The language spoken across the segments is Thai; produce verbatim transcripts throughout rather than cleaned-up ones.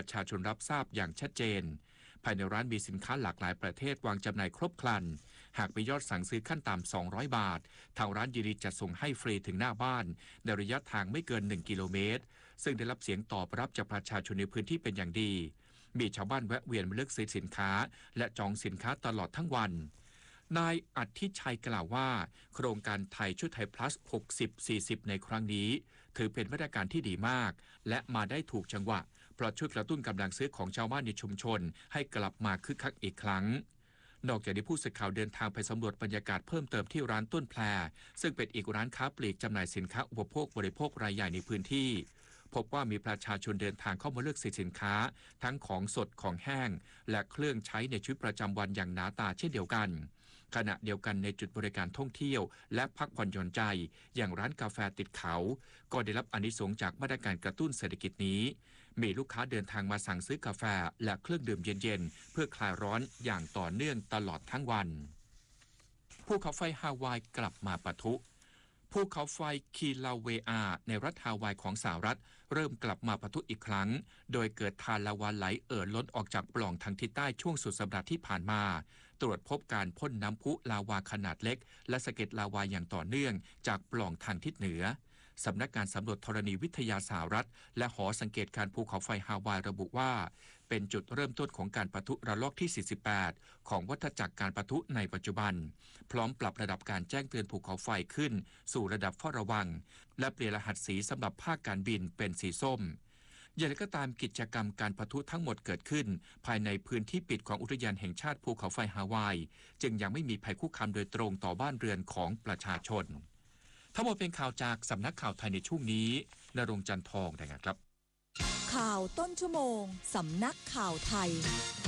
ชาชนรับทราบอย่างชัดเจนภายในร้านมีสินค้าหลากหลายประเทศวางจำหน่ายครบครันหากมียอดสั่งซื้อขั้นต่ำสองร้อยบาททางร้านยินดีจัดส่งให้ฟรีถึงหน้าบ้านในระยะทางไม่เกินหนึ่งกิโลเมตรซึ่งได้รับเสียงตอบรับจากประชาชนในพื้นที่เป็นอย่างดีมีชาวบ้านแวะเวียนมาเลือกซื้อสินค้าและจองสินค้าตลอดทั้งวันนายอธิชัยกล่าวว่าโครงการไทยช่วยไทย plus หกสิบ สี่สิบ ในครั้งนี้ถือเป็นมาตรการที่ดีมากและมาได้ถูกจังหวะเพราะช่วยกระตุ้นกำลังซื้อของชาวบ้านในชุมชนให้กลับมาคึกคักอีกครั้งนอกจากนี้ผู้สื่อข่าวเดินทางไปสำรวจบรรยากาศเพิ่มเติมที่ร้านต้นแพรซึ่งเป็นอีกร้านค้าปลีกจำหน่ายสินค้าอุปโภคบริโภครายใหญ่ในพื้นที่พบว่ามีประชาชนเดินทางเข้ามาเลือกซื้อสินค้าทั้งของสดของแห้งและเครื่องใช้ในชีวิตประจำวันอย่างหนาตาเช่นเดียวกันขณะเดียวกันในจุดบริการท่องเที่ยวและพักผ่อนหย่อนใจอย่างร้านกาแฟติดเขาก็ได้รับอานิสงส์จากมาตรการกระตุ้นเศรษฐกิจนี้มีลูกค้าเดินทางมาสั่งซื้อกาแฟและเครื่องดื่มเย็นๆเพื่อคลายร้อนอย่างต่อเนื่องตลอดทั้งวันภูเขาไฟฮาวายกลับมาปะทุภูเขาไฟคีลาเวอาในรัฐฮาวายของสหรัฐเริ่มกลับมาปะทุอีกครั้งโดยเกิดทานลาวาไหลเอ่อล้นออกจากปล่องทางทิศใต้ช่วงสุดสัปดาห์ที่ผ่านมาตรวจพบการพ่นน้ำพุลาวาขนาดเล็กและสะเก็ดลาวาอย่างต่อเนื่องจากปล่องทางทิศเหนือสำนักงานสำรวจธรณีวิทยาสหรัฐและหอสังเกตการภูเขาไฟฮาวายระบุว่าเป็นจุดเริ่มต้นของการปะทุระลอกที่สี่สิบแปดของวัฏจักรการปะทุในปัจจุบันพร้อมปรับระดับการแจ้งเตือนภูเขาไฟขึ้นสู่ระดับเฝ้าระวังและเปลี่ยนรหัสสีสำหรับภาคการบินเป็นสีส้มอย่างไรก็ตามกิจกรรมการปะทุทั้งหมดเกิดขึ้นภายในพื้นที่ปิดของอุทยานแห่งชาติภูเขาไฟฮาวายจึงยังไม่มีภัยคุกคามโดยตรงต่อบ้านเรือนของประชาชนทั้งหมดเป็นข่าวจากสำนักข่าวไทยในช่วงนี้ณรงค์จันทองรายงานครับข่าวต้นชั่วโมงสำนักข่าวไทย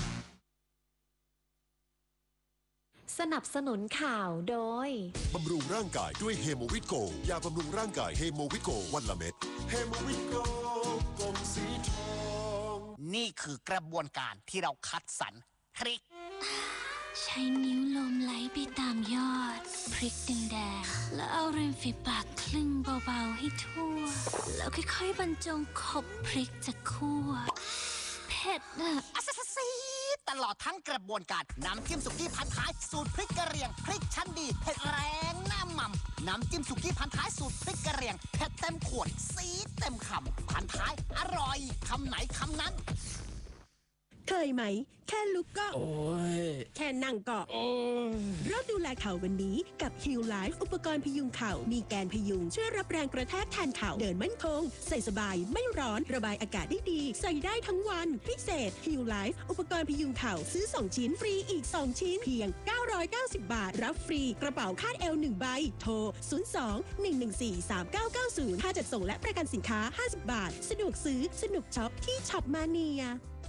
สนับสนุนข่าวโดยบำรุงร่างกายด้วยเฮโมวิตโกยาบำรุงร่างกายเฮโมวิตโกวันละเม็ดเฮโมวิตโกกลมสีทองนี่คือกระบวนการที่เราคัดสรรพริกใช้นิ้วลมไหลไปตามยอดพริกแดงๆแล้วเอาริมฝีปากคลึงเบาๆให้ทั่วแล้วค่อยๆบรรจงขบพริกจากคั่วเผ็ดอะอัสซีตลอดทั้งกระบวนการน้ำจิ้มสุกี้พันท้ายสูตรพริกกระเหรี่ยงพริกชั้นดีเผ็ดแรงหน้าหม่ำน้ำจิ้มสุกี้พันท้ายสูตรพริกกระเหรี่ยงเผ็ดเต็มขวดซีดเต็มคำพันท้ายอร่อยคำไหนคำนั้นเคยไหมแค่ลุกก็โอ้ยแค่นั่งก็โอ้ยเริ่มดูแลเข่าวันนี้กับ Heal Life อุปกรณ์พยุงเข่ามีแกนพยุงช่วยรับแรงกระแทกแทนเข่าเดินมั่นคงใส่สบายไม่ร้อนระบายอากาศได้ดีใส่ได้ทั้งวันพิเศษ Heal Life อุปกรณ์พยุงเข่าซื้อสองชิ้นฟรีอีกสองชิ้นเพียงเก้าร้อยเก้าสิบบาทรับฟรีกระเป๋าคาดเอวหนึ่งใบโทรศูนย์ สอง หนึ่ง หนึ่ง สี่ สาม เก้า เก้า ศูนย์ค่าจัดส่งและประกันสินค้าห้าสิบบาทสะดวกซื้อสนุกช็อปที่ช็อปมาเนีย